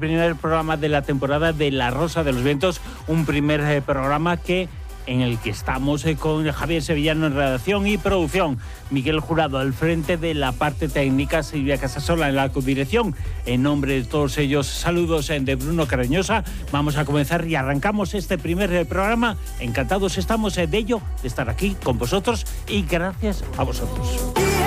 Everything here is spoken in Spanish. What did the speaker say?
primer programa de la temporada de La Rosa de los Vientos, un primer programa en el que estamos con Javier Sevillano en redacción y producción, Miguel Jurado al frente de la parte técnica, Silvia Casasola en la codirección. En nombre de todos ellos, saludos de Bruno Carreñosa. Vamos a comenzar y arrancamos este primer programa. Encantados estamos de ello, de estar aquí con vosotros y gracias a vosotros.